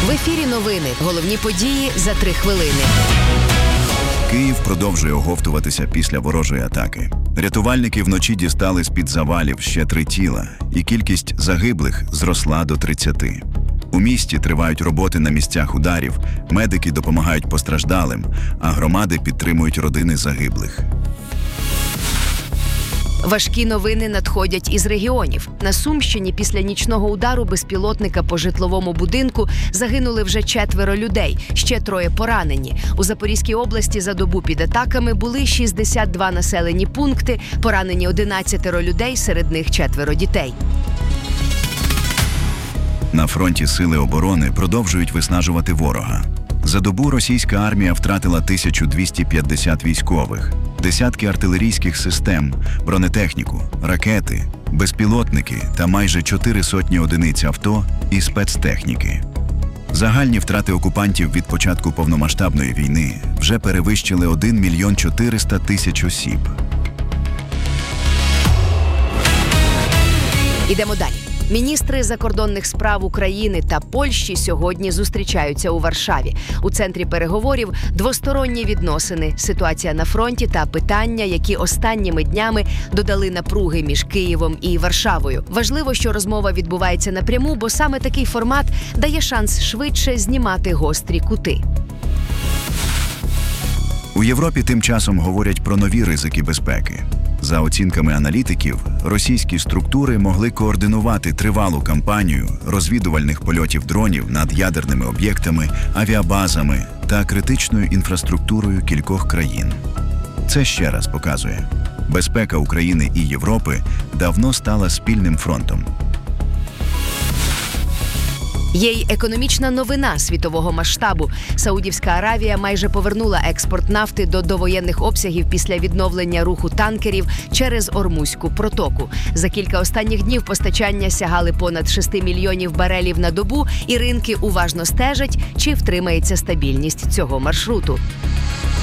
В ефірі новини. Головні події за 3 хвилини. Київ продовжує оговтуватися після ворожої атаки. Рятувальники вночі дістали з-під завалів ще 3 тіла, і кількість загиблих зросла до 30. У місті тривають роботи на місцях ударів, медики допомагають постраждалим, а громади підтримують родини загиблих. Важкі новини надходять із регіонів. На Сумщині після нічного удару безпілотника по житловому будинку загинули вже 4 людей, ще 3 поранені. У Запорізькій області за добу під атаками були 62 населені пункти, поранені 11 людей, серед них 4 дітей. На фронті сили оборони продовжують виснажувати ворога. За добу російська армія втратила 1250 військових, десятки артилерійських систем, бронетехніку, ракети, безпілотники та майже 400 одиниць авто і спецтехніки. Загальні втрати окупантів від початку повномасштабної війни вже перевищили 1 мільйон 400 тисяч осіб. Ідемо далі. Міністри закордонних справ України та Польщі сьогодні зустрічаються у Варшаві. У центрі переговорів двосторонні відносини, ситуація на фронті та питання, які останніми днями додали напруги між Києвом і Варшавою. Важливо, що розмова відбувається напряму, бо саме такий формат дає шанс швидше знімати гострі кути. У Європі тим часом говорять про нові ризики безпеки. За оцінками аналітиків, російські структури могли координувати тривалу кампанію розвідувальних польотів дронів над ядерними об'єктами, авіабазами та критичною інфраструктурою кількох країн. Це ще раз показує, безпека України і Європи давно стала спільним фронтом. Є й економічна новина світового масштабу. Саудівська Аравія майже повернула експорт нафти до довоєнних обсягів після відновлення руху танкерів через Ормузьку протоку. За кілька останніх днів постачання сягали понад 6 мільйонів барелів на добу, і ринки уважно стежать, чи втримається стабільність цього маршруту.